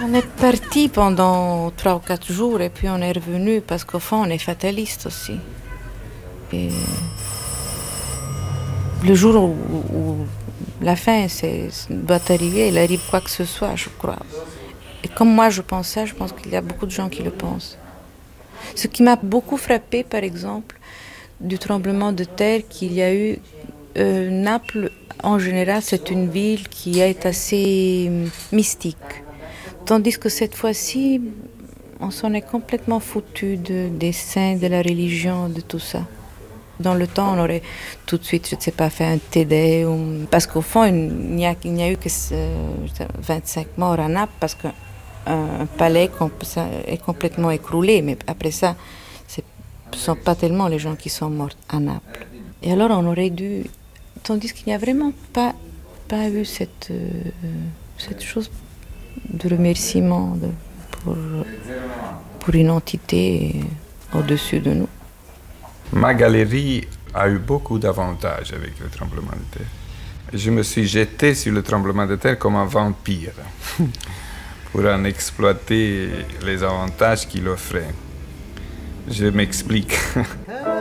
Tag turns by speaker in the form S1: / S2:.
S1: On est parti pendant 3 ou 4 jours et puis on est revenu parce qu'au fond on est fataliste aussi. Et le jour où la fin doit arriver, il arrive quoi que ce soit, je crois. Et comme moi je pense ça, je pense qu'il y a beaucoup de gens qui le pensent. Ce qui m'a beaucoup frappé, par exemple, du tremblement de terre qu'il y a eu, Naples, en général, c'est une ville qui est assez mystique. Tandis que cette fois-ci, on s'en est complètement foutu des saints, de la religion, de tout ça. Dans le temps, on aurait tout de suite, je ne sais pas, fait un Te Deum. Parce qu'au fond, il n'y a eu que 25 morts à Naples parce qu'un palais est complètement écroulé. Mais après ça, ce ne sont pas tellement les gens qui sont morts à Naples. Et alors, on aurait dû... Tandis qu'il n'y a vraiment pas eu cette chose de remerciement pour une entité au-dessus de nous.
S2: Ma galerie a eu beaucoup d'avantages avec le tremblement de terre. Je me suis jeté sur le tremblement de terre comme un vampire pour en exploiter les avantages qu'il offrait. Je m'explique.